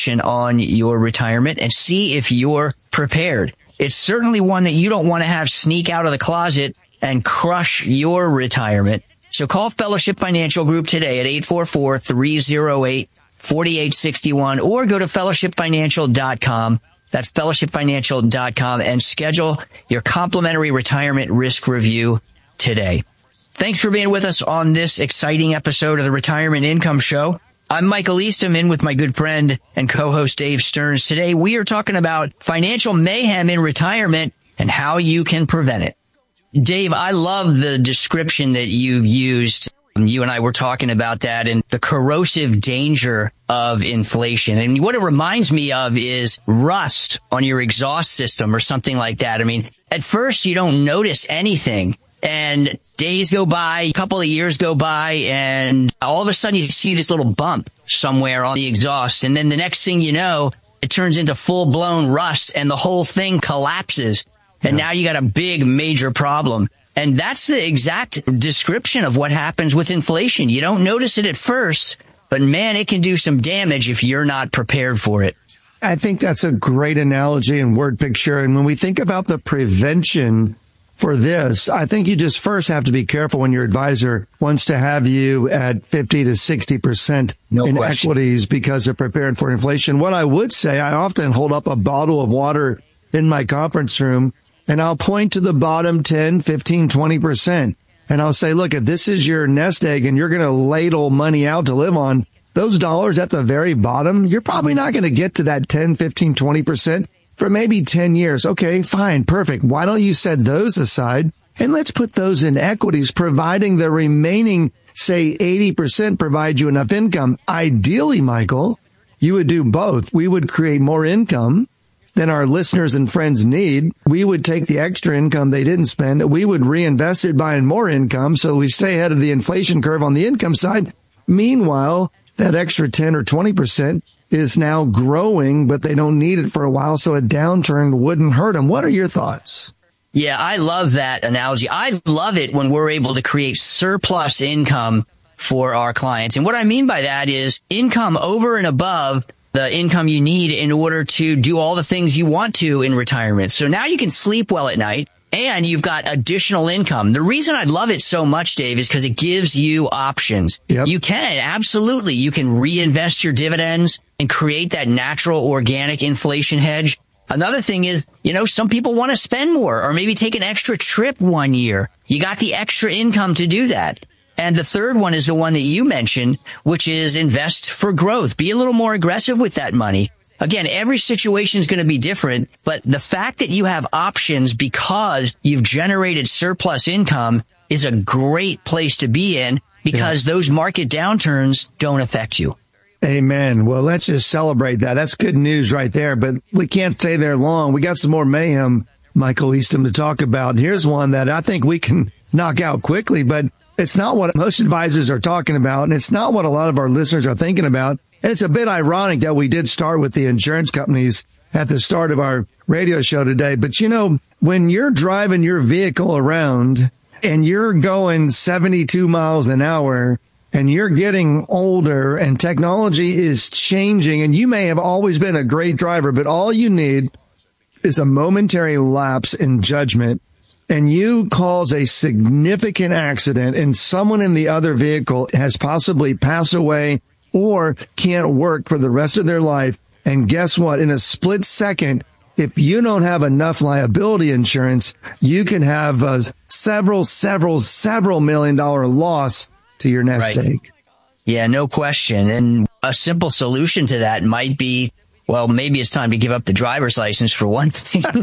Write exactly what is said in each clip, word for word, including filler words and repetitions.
inflation on your retirement and see if you're prepared. It's certainly one that you don't want to have sneak out of the closet and crush your retirement. So call Fellowship Financial Group today at eight four four, three oh eight, four eight six one or go to fellowship financial dot com. That's fellowship financial dot com and schedule your complimentary retirement risk review today. Thanks for being with us on this exciting episode of the Retirement Income Show. I'm Michael Eastham, in with my good friend and co-host Dave Stearns. Today, we are talking about financial mayhem in retirement and how you can prevent it. Dave, I love the description that you've used. You and I were talking about that and the corrosive danger of inflation. And what it reminds me of is rust on your exhaust system or something like that. I mean, at first, you don't notice anything. And days go by, a couple of years go by, and all of a sudden you see this little bump somewhere on the exhaust. And then the next thing you know, it turns into full-blown rust and the whole thing collapses. And yeah. Now you got a big, major problem. And that's the exact description of what happens with inflation. You don't notice it at first, but man, it can do some damage if you're not prepared for it. I think that's a great analogy and word picture. And when we think about the prevention for this, I think you just first have to be careful when your advisor wants to have you at fifty to sixty percent no in question. Equities because they're prepared for inflation. What I would say, I often hold up a bottle of water in my conference room and I'll point to the bottom ten, fifteen, twenty percent. And I'll say, look, if this is your nest egg and you're going to ladle money out to live on, those dollars at the very bottom, you're probably not going to get to that ten, fifteen, twenty percent. For maybe ten years. Okay, fine, perfect. Why don't you set those aside and let's put those in equities, providing the remaining, say, eighty percent provide you enough income. Ideally, Michael, you would do both. We would create more income than our listeners and friends need. We would take the extra income they didn't spend. We would reinvest it buying more income so we stay ahead of the inflation curve on the income side. Meanwhile, that extra ten or twenty percent is now growing, but they don't need it for a while, so a downturn wouldn't hurt them. What are your thoughts? Yeah, I love that analogy. I love it when we're able to create surplus income for our clients. And what I mean by that is income over and above the income you need in order to do all the things you want to in retirement. So now you can sleep well at night. And you've got additional income. The reason I love it so much, Dave, is because it gives you options. Yep. You can, absolutely. You can reinvest your dividends and create that natural organic inflation hedge. Another thing is, you know, some people want to spend more or maybe take an extra trip one year. You got the extra income to do that. And the third one is the one that you mentioned, which is invest for growth. Be a little more aggressive with that money. Again, every situation is going to be different, but the fact that you have options because you've generated surplus income is a great place to be in because yeah. those market downturns don't affect you. Amen. Well, let's just celebrate that. That's good news right there, but we can't stay there long. We got some more mayhem, Michael Eastham, to talk about. Here's one that I think we can knock out quickly, but it's not what most advisors are talking about, and it's not what a lot of our listeners are thinking about. And it's a bit ironic that we did start with the insurance companies at the start of our radio show today. But, you know, when you're driving your vehicle around and you're going seventy-two miles an hour and you're getting older and technology is changing and you may have always been a great driver, but all you need is a momentary lapse in judgment and you cause a significant accident and someone in the other vehicle has possibly passed away or can't work for the rest of their life. And guess what? In a split second, if you don't have enough liability insurance, you can have a several, several, several million dollar loss to your nest right. egg. Yeah, no question. And a simple solution to that might be, well, maybe it's time to give up the driver's license for one thing.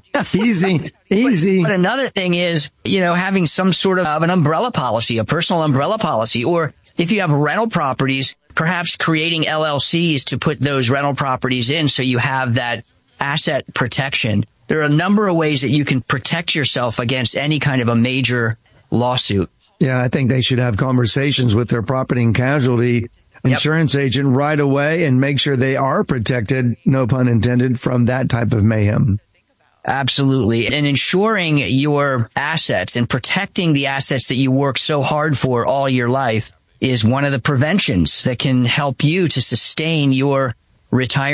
Easy, easy. But, but another thing is, you know, having some sort of an umbrella policy, a personal umbrella policy, or if you have rental properties, perhaps creating L L Cs to put those rental properties in so you have that asset protection. There are a number of ways that you can protect yourself against any kind of a major lawsuit. Yeah, I think they should have conversations with their property and casualty insurance yep. agent right away and make sure they are protected, no pun intended, from that type of mayhem. Absolutely. And ensuring your assets and protecting the assets that you work so hard for all your life is one of the preventions that can help you to sustain your retirement.